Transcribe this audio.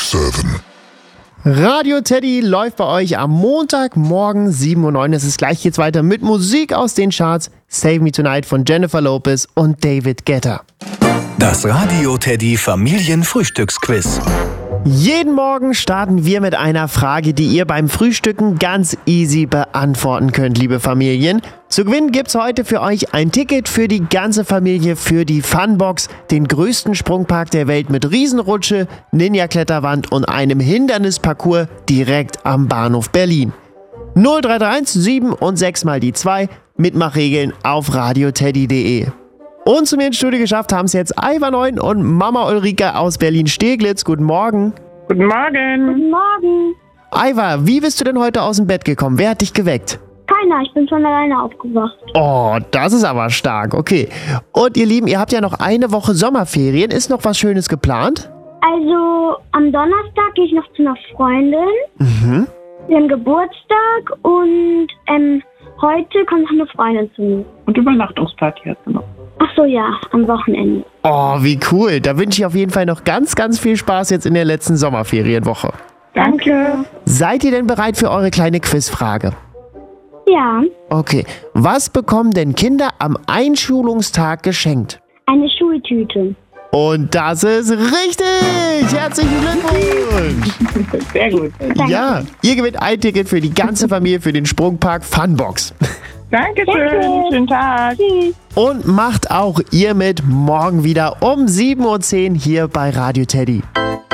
7. Radio Teddy läuft bei euch am Montagmorgen 7:09 Uhr. Es ist gleich geht's weiter mit Musik aus den Charts. Save Me Tonight von Jennifer Lopez und David Guetta. Das Radio Teddy Familienfrühstücksquiz. Jeden Morgen starten wir mit einer Frage, die ihr beim Frühstücken ganz easy beantworten könnt, liebe Familien. Zu gewinnen gibt's heute für euch ein Ticket für die ganze Familie für die Funbox, den größten Sprungpark der Welt mit Riesenrutsche, Ninja-Kletterwand und einem Hindernisparcours direkt am Bahnhof Berlin. 0331 7 und 6 mal die 2, Mitmachregeln auf radioteddy.de. Und zu mir ins Studio geschafft haben es jetzt Iva 9 und Mama Ulrike aus Berlin-Steglitz. Guten Morgen. Guten Morgen. Guten Morgen. Iva, wie bist du denn heute aus dem Bett gekommen? Wer hat dich geweckt? Keiner, ich bin schon alleine aufgewacht. Oh, das ist aber stark. Okay. Und ihr Lieben, ihr habt ja noch eine Woche Sommerferien. Ist noch was Schönes geplant? Also, am Donnerstag gehe ich noch zu einer Freundin. Sie haben Geburtstag und heute kommt noch eine Freundin zu mir. Und Übernachtungsparty hast du noch. Ach so, ja, am Wochenende. Oh, wie cool. Da wünsche ich auf jeden Fall noch ganz, ganz viel Spaß jetzt in der letzten Sommerferienwoche. Danke. Seid ihr denn bereit für eure kleine Quizfrage? Ja, Okay. Was bekommen denn Kinder am Einschulungstag geschenkt? eine Schultüte. Und das ist richtig! Herzlichen Glückwunsch! Sehr gut. Danke. Ja, ihr gewinnt ein Ticket für die ganze Familie für den Sprungpark Funbox. Dankeschön. Danke. Schönen Tag. Tschüss. Und macht auch ihr mit morgen wieder um 7:10 Uhr hier bei Radio Teddy.